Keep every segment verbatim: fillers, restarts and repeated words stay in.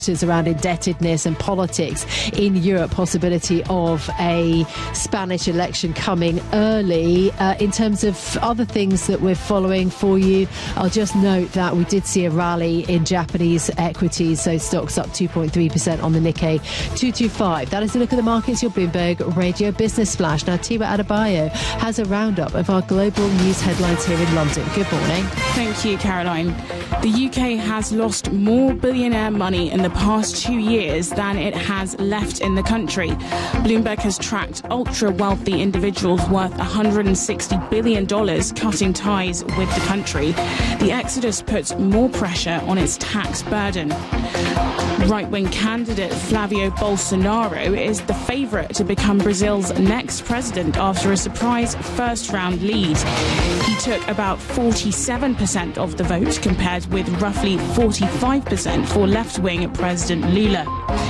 around indebtedness and politics in Europe, possibility of a Spanish election coming early. Uh, in terms of other things that we're following for you, I'll just note that we did see a rally in Japanese equities, so stocks up two point three percent on the Nikkei two twenty-five. That is a look at the markets, your Bloomberg Radio Business Splash. Now, Tiwa Adebayo has a roundup of our global news headlines here in London. Good morning. Thank you, Caroline. The U K has lost more billionaire money in the past two years than it has left in the country. Bloomberg has tracked ultra-wealthy individuals worth one hundred sixty billion dollars cutting ties with the country. The exodus puts more pressure on its tax burden. Right-wing candidate Flavio Bolsonaro is the favourite to become Brazil's next president after a surprise first-round lead. He took about forty-seven percent of the vote, compared with roughly forty-five percent for left-wing President Lula.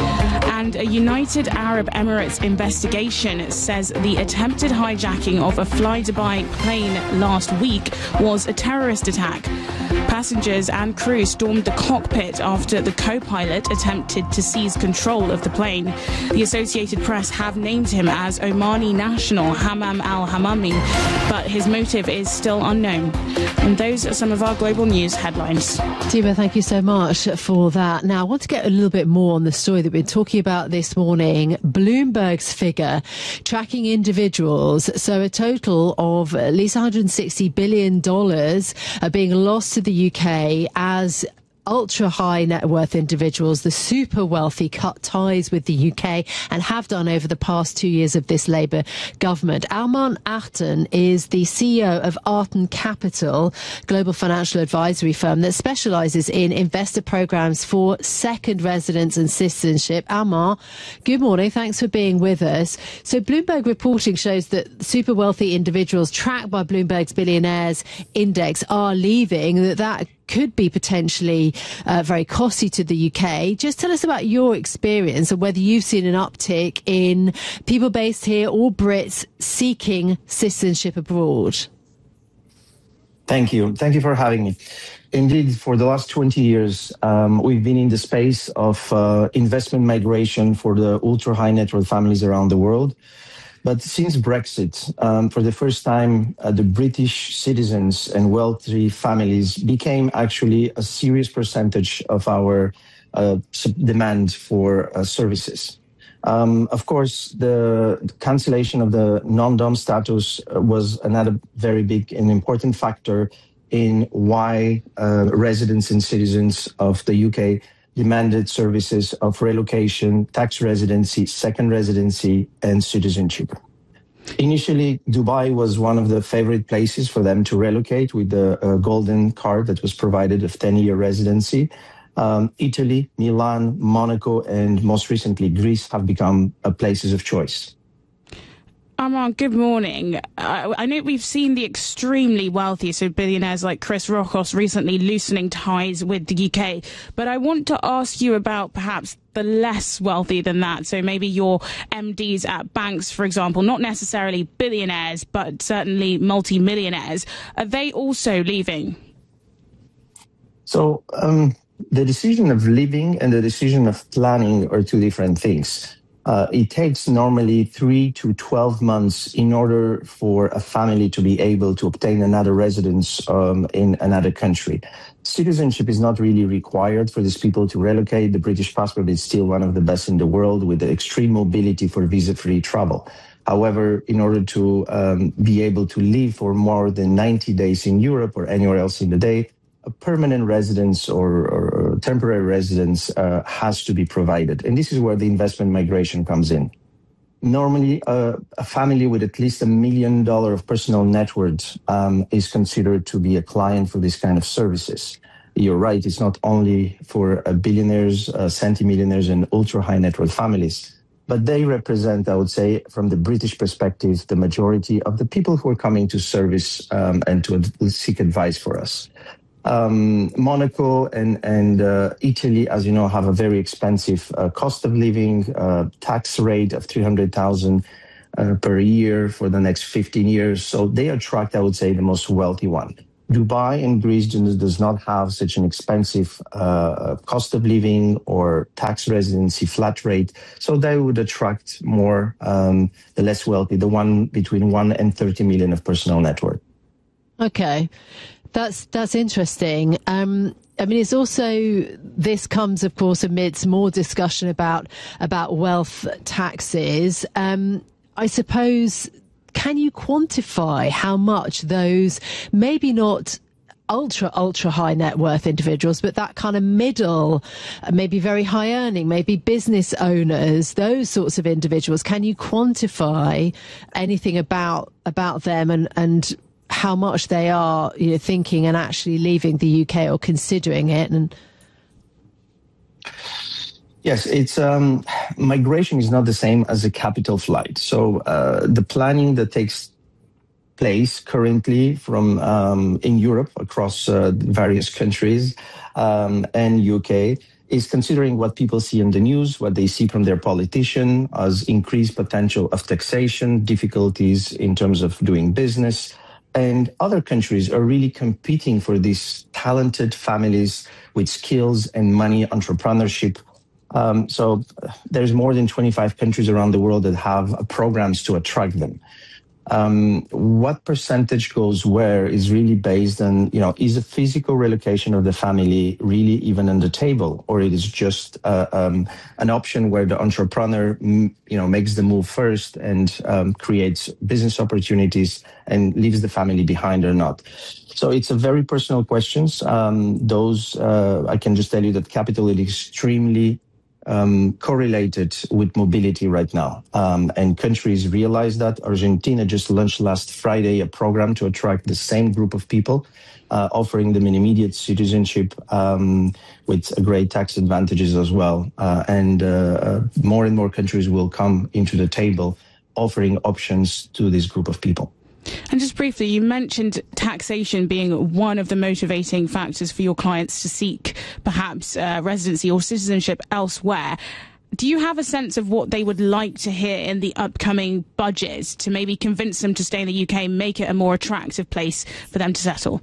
And a United Arab Emirates investigation says the attempted hijacking of a fly-Dubai plane last week was a terrorist attack. Passengers and crew stormed the cockpit after the co-pilot attempted to seize control of the plane. The Associated Press have named him as Omani national Hammam al-Hammami, but his motive is still unknown. And those are some of our global news headlines. Tiwa, thank you so much for that. Now, I want to get a little bit more on the story that we've been talking about this morning. Bloomberg's figure tracking individuals. So a total of at least one hundred sixty billion dollars are being lost to the U K as ultra high net worth individuals, the super wealthy, cut ties with the U K and have done over the past two years of this Labour government. Alman Achten is the C E O of Arten Capital, global financial advisory firm that specialises in investor programmes for second residence and citizenship. Alman, good morning. Thanks for being with us. So Bloomberg reporting shows that super wealthy individuals tracked by Bloomberg's Billionaires Index are leaving, that that could be potentially uh, very costly to the U K. Just tell us about your experience and whether you've seen an uptick in people based here or Brits seeking citizenship abroad. Thank you. Thank you for having me. Indeed, for the last twenty years, um, we've been in the space of uh, investment migration for the ultra-high net worth families around the world. But since Brexit, um, for the first time, uh, the British citizens and wealthy families became actually a serious percentage of our uh, demand for uh, services. Um, of course, the cancellation of the non-dom status was another very big and important factor in why uh, residents and citizens of the U K demanded services of relocation, tax residency, second residency, and citizenship. Initially, Dubai was one of the favorite places for them to relocate with the uh, golden card that was provided of ten-year residency. Um, Italy, Milan, Monaco, and most recently Greece have become uh, places of choice. Alman, good morning. Uh, I know we've seen the extremely wealthy, so billionaires like Chris Rockos recently loosening ties with the U K. But I want to ask you about perhaps the less wealthy than that. So maybe your M Ds at banks, for example, not necessarily billionaires, but certainly multi-millionaires. Are they also leaving? So um, the decision of leaving and the decision of planning are two different things. Uh, it takes normally three to twelve months in order for a family to be able to obtain another residence um, in another country. Citizenship is not really required for these people to relocate. The British passport is still one of the best in the world with the extreme mobility for visa-free travel. However, in order to um, be able to live for more than ninety days in Europe or anywhere else in the day, a permanent residence or, or temporary residence uh, has to be provided. And this is where the investment migration comes in. Normally, uh, a family with at least a million dollars of personal net worth um, is considered to be a client for this kind of services. You're right, it's not only for uh, billionaires, uh, centimillionaires, and ultra-high net worth families, but they represent, I would say, from the British perspective, the majority of the people who are coming to service um, and to ad- seek advice for us. Um, Monaco and, and uh, Italy, as you know, have a very expensive uh, cost of living, uh, tax rate of three hundred thousand uh, per year for the next fifteen years. So they attract, I would say, the most wealthy one. Dubai and Greece does not have such an expensive uh, cost of living or tax residency flat rate, so they would attract more um, the less wealthy, the one between one and thirty million of personal net worth. Okay, that's that's interesting. Um, I mean, it's also, this comes, of course, amidst more discussion about about wealth taxes. Um, I suppose, can you quantify how much those, maybe not ultra, ultra high net worth individuals, but that kind of middle, maybe very high earning, maybe business owners, those sorts of individuals, can you quantify anything about about them and, and how much they are, you know, thinking and actually leaving the U K or considering it? And yes, it's um, migration is not the same as a capital flight. So uh, the planning that takes place currently from um, in Europe across uh, various countries um, and U K is considering what people see in the news, what they see from their politician as increased potential of taxation, difficulties in terms of doing business. And other countries are really competing for these talented families with skills and money, entrepreneurship. Um, so uh, there's more than twenty-five countries around the world that have uh, programs to attract them. Um, what percentage goes where is really based on, you know, is a physical relocation of the family really even on the table, or it is just uh, um, an option where the entrepreneur, you know, makes the move first and um, creates business opportunities and leaves the family behind or not. So it's a very personal questions. Um, those, uh, I can just tell you that capital is extremely Um, correlated with mobility right now. Um, and countries realize that. Argentina just launched last Friday a program to attract the same group of people, uh, offering them an immediate citizenship um, with great tax advantages as well. Uh, and uh, uh, more and more countries will come into the table offering options to this group of people. And just briefly, you mentioned taxation being one of the motivating factors for your clients to seek perhaps uh, residency or citizenship elsewhere. Do you have a sense of what they would like to hear in the upcoming budget to maybe convince them to stay in the U K, make it a more attractive place for them to settle?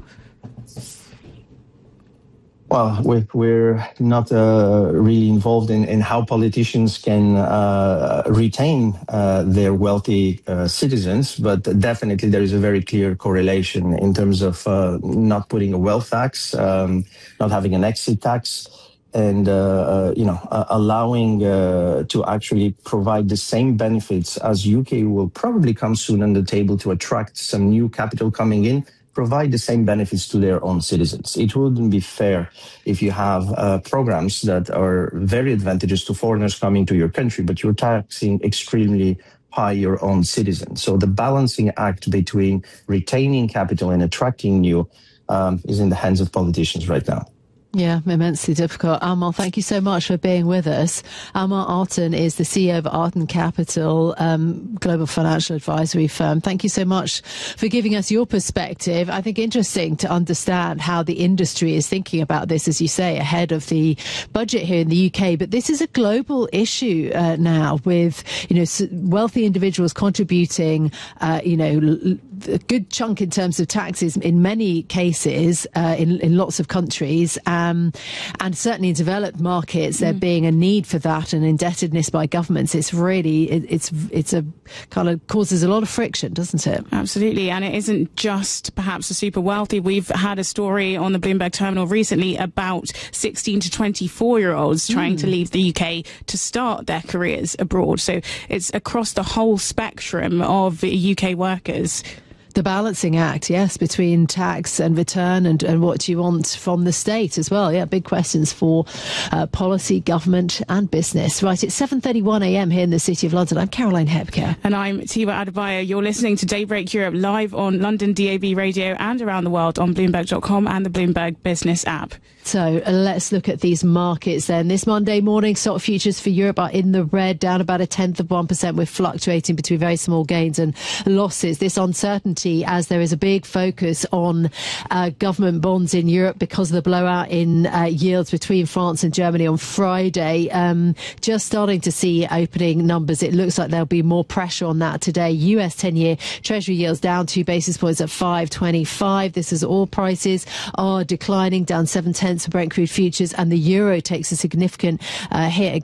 Well, we're, we're not uh, really involved in, in how politicians can uh, retain uh, their wealthy uh, citizens, but definitely there is a very clear correlation in terms of uh, not putting a wealth tax, um, not having an exit tax, and, uh, uh, you know, uh, allowing uh, to actually provide the same benefits as U K will probably come soon on the table to attract some new capital coming in, provide the same benefits to their own citizens. It wouldn't be fair if you have uh, programs that are very advantageous to foreigners coming to your country, but you're taxing extremely high your own citizens. So the balancing act between retaining capital and attracting new um, is in the hands of politicians right now. Yeah, immensely difficult. Amar, thank you so much for being with us. Amar Artan is the C E O of Artan Capital, um, global financial advisory firm. Thank you so much for giving us your perspective. I think interesting to understand how the industry is thinking about this, as you say, ahead of the budget here in the U K. But this is a global issue uh, now, with, you know, wealthy individuals contributing, uh, you know, a good chunk in terms of taxes in many cases, uh, in, in lots of countries. Um, and certainly in developed markets, there mm. being a need for that and indebtedness by governments. It's really, it, it's, it's a kind of causes a lot of friction, doesn't it? Absolutely. And it isn't just perhaps the super wealthy. We've had a story on the Bloomberg terminal recently about sixteen to twenty-four year olds trying mm. to leave the U K to start their careers abroad. So it's across the whole spectrum of U K workers. The balancing act, yes, between tax and return and, and what do you want from the state as well. Yeah, big questions for uh, policy, government and business. Right, it's seven thirty-one a m here in the City of London. I'm Caroline Hepker. And I'm Tiwa Adebayo. You're listening to Daybreak Europe live on London D A B radio and around the world on Bloomberg dot com and the Bloomberg Business app. So uh, let's look at these markets then. This Monday morning, stock futures for Europe are in the red, down about a tenth of one percent. We're fluctuating between very small gains and losses. This uncertainty volatility as there is a big focus on uh, government bonds in Europe because of the blowout in uh, yields between France and Germany on Friday. Um, just starting to see opening numbers. It looks like there'll be more pressure on that today. U S ten-year Treasury yields down two basis points at five twenty-five. This is all prices are declining, down seven tenths for Brent crude futures, and the euro takes a significant uh, hit